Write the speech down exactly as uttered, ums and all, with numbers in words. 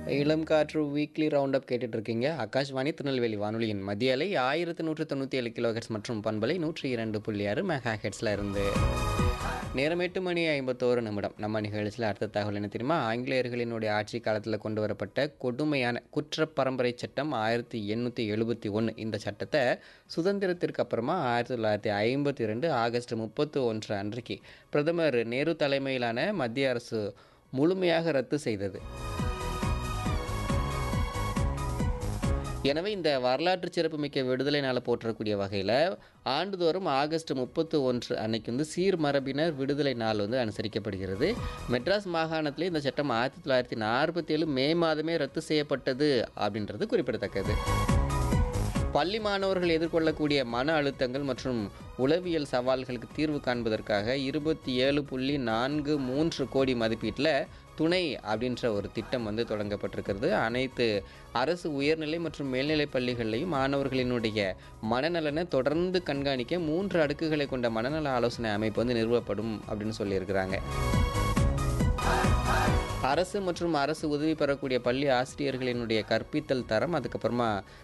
இளம் காற்று weekly round up கேட்டுட்டு இருக்கீங்க. ஆகாஷ்வாணி திருநெல்வேலி வானொலியின் மத்திய அலை ஆயிரத்து நூற்று தொண்ணூற்றி ஏழு கிலோஹெர்ட்ஸ் மற்றும் பண்பலை நூற்றி இரண்டு புள்ளி ஆறு மெகா ஹெர்ட்ஸ்ல இருந்து. நேரம் எட்டு மணி ஐம்பத்தோரு நிமிடம். நம்ம நிகழ்ச்சியில் அடுத்த தகவல் என்ன தெரியுமா? ஆங்கிலேயர்களினுடைய ஆட்சி காலத்தில் கொண்டு வரப்பட்ட கொடுமையான குற்ற பரம்பரை சட்டம் ஆயிரத்தி எண்ணூற்றி எழுபத்தி ஒன்று. இந்த சட்டத்தை சுதந்திரத்திற்கு அப்புறமா ஆயிரத்தி தொள்ளாயிரத்தி ஐம்பத்தி ரெண்டு ஆகஸ்ட் முப்பத்தி ஒன்று அன்றைக்கு பிரதமர் நேரு தலைமையிலான மத்திய அரசு முழுமையாக ரத்து செய்தது. எனவே இந்த வரலாற்று சிறப்புமிக்க விடுதலை நாளை போற்றக்கூடிய வகையில் ஆண்டுதோறும் ஆகஸ்ட் முப்பத்தி ஒன்று அன்னைக்கு வந்து சீர்மரபினர் விடுதலை நாள் வந்து அனுசரிக்கப்படுகிறது. மெட்ராஸ் மாகாணத்திலே இந்த சட்டம் ஆயிரத்தி தொள்ளாயிரத்தி நாற்பத்தி ஏழு மே மாதமே ரத்து செய்யப்பட்டது அப்படின்றது குறிப்பிடத்தக்கது. பள்ளி மாணவர்கள் எதிர்கொள்ளக்கூடிய மன அழுத்தங்கள் மற்றும் உளவியல் சவால்களுக்கு தீர்வு காண்பதற்காக இருபத்தி ஏழு புள்ளி நான்கு மூன்று கோடி மதிப்பீட்டில் துணை அப்படின்ற ஒரு திட்டம் வந்து தொடங்கப்பட்டிருக்கிறது. அனைத்து அரசு உயர்நிலை மற்றும் மேல்நிலை பள்ளிகள்லையும் மாணவர்களினுடைய மனநலனை தொடர்ந்து கண்காணிக்க மூன்று அடுக்குகளை கொண்ட மனநல ஆலோசனை அமைப்பு வந்து நிறுவப்படும் அப்படின்னு சொல்லியிருக்கிறாங்க. அரசு மற்றும் அரசு உதவி பெறக்கூடிய பள்ளி ஆசிரியர்களினுடைய கற்பித்தல் தரம், அதுக்கப்புறமா